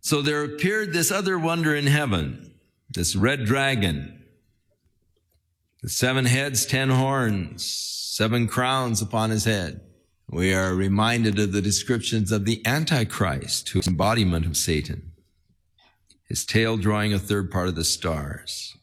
So there appeared this other wonder in heaven, this red dragon, with 7 heads, 10 horns, 7 crowns upon his head. We are reminded of the descriptions of the Antichrist, who is embodiment of Satan, his tail drawing a third part of the stars.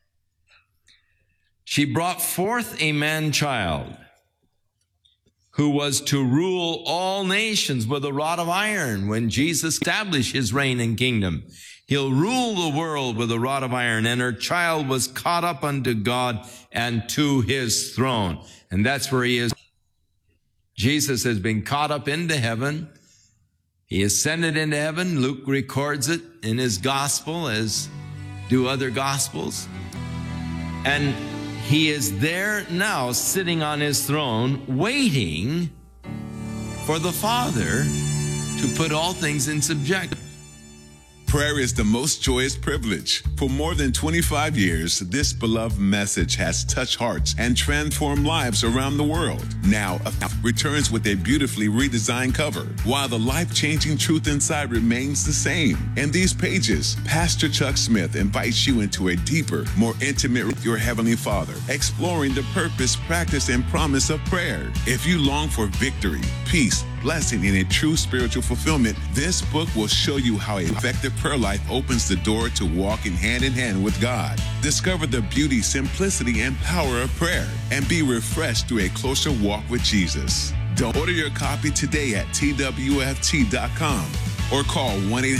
She brought forth a man-child who was to rule all nations with a rod of iron. When Jesus established his reign and kingdom, he'll rule the world with a rod of iron. And her child was caught up unto God and to his throne. And that's where he is. Jesus has been caught up into heaven. He ascended into heaven. Luke records it in his gospel, as do other gospels. And he is there now, sitting on his throne, waiting for the Father to put all things in subjection. Prayer is the most joyous privilege. For more than 25 years, this beloved message has touched hearts and transformed lives around the world. Now, returns with a beautifully redesigned cover, while the life-changing truth inside remains the same. In these pages, Pastor Chuck Smith invites you into a deeper, more intimate with your Heavenly Father, exploring the purpose, practice, and promise of prayer. If you long for victory, peace, blessing, and a true spiritual fulfillment, this book will show you how an effective prayer life opens the door to walking hand in hand with God. Discover the beauty, simplicity, and power of prayer, and be refreshed through a closer walk with Jesus. Don't order your copy today at twft.com or call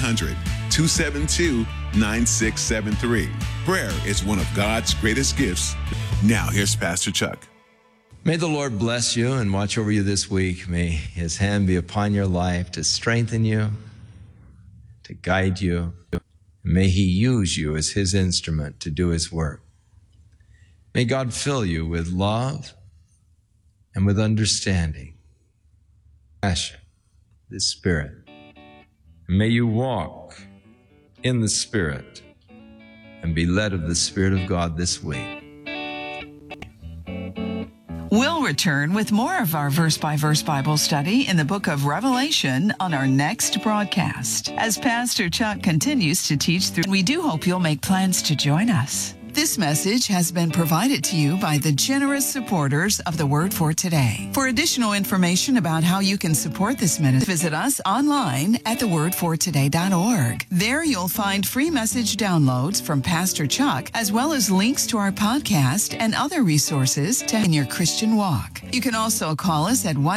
1-800-272-9673. Prayer is one of God's greatest gifts. Now, here's Pastor Chuck. May the Lord bless you and watch over you this week. May his hand be upon your life to strengthen you, to guide you. May he use you as his instrument to do his work. May God fill you with love and with understanding, passion, the Spirit. And may you walk in the Spirit and be led of the Spirit of God this week. We'll return with more of our verse-by-verse Bible study in the book of Revelation on our next broadcast. As Pastor Chuck continues to teach through, we do hope you'll make plans to join us. This message has been provided to you by the generous supporters of the Word for Today. For additional information about how you can support this ministry, visit us online at thewordfortoday.org. There you'll find free message downloads from Pastor Chuck, as well as links to our podcast and other resources to in your Christian walk. You can also call us at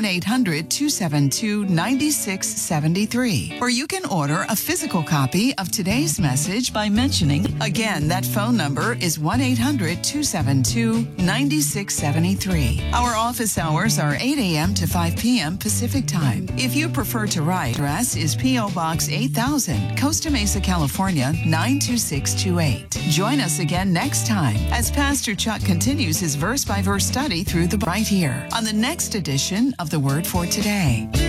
1-800-272-9673, or you can order a physical copy of today's message by mentioning, again, that phone number is 1-800-272-9673. Our office hours are 8 a.m. to 5 p.m. Pacific Time. If you prefer to write, address is P.O. Box 8000, Costa Mesa, California, 92628. Join us again next time as Pastor Chuck continues his verse-by-verse study through the right here on the next edition of The Word for Today.